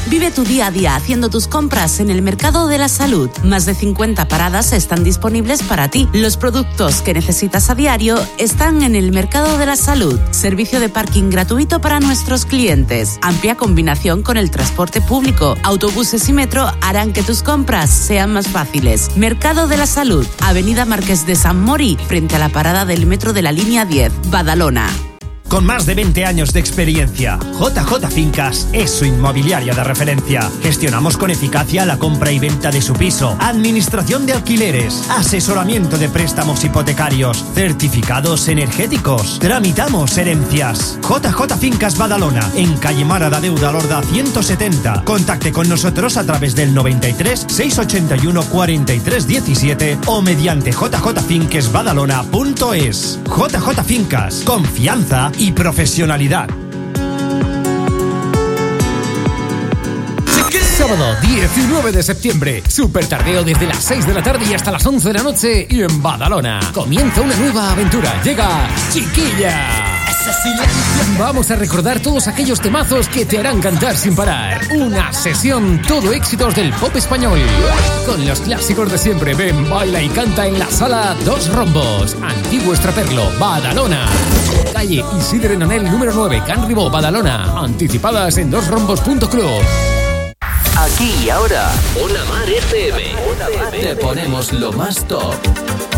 Vive tu día a día haciendo tus compras en el Mercado de la Salud. Más de 50 paradas están disponibles para ti. Los productos que necesitas a diario están en el Mercado de la Salud. Servicio de parking gratuito para nuestros clientes. Amplia combinación con el transporte público. Autobuses y metro harán que tus compras sean más fáciles. Mercado de la Salud, Avenida Marqués de San Mori, frente a la parada del metro de la línea 10, Badalona. Con más de 20 años de experiencia, JJ Fincas es su inmobiliaria de referencia. Gestionamos con eficacia la compra y venta de su piso, administración de alquileres, asesoramiento de préstamos hipotecarios, certificados energéticos, tramitamos herencias. JJ Fincas Badalona, en calle Mara da Deuda Lorda 170. Contacte con nosotros a través del 93 681 43 17 o mediante jjfincasbadalona.es. JJ Fincas, confianza y profesionalidad. Sábado 19 de septiembre, super tardeo desde las 6 de la tarde y hasta las 11 de la noche y en Badalona. Comienza una nueva aventura. Llega Chiquilla. Vamos a recordar todos aquellos temazos que te harán cantar sin parar. Una sesión todo éxitos del pop español. Con los clásicos de siempre. Ven, baila y canta en la sala Dos Rombos, Antiguo Estraperlo, Badalona. Calle Isidre Nonel número 9, Can Ribó, Badalona. Anticipadas en dosrombos.club. Aquí y ahora, Ona Mar FM. Te ponemos lo más top.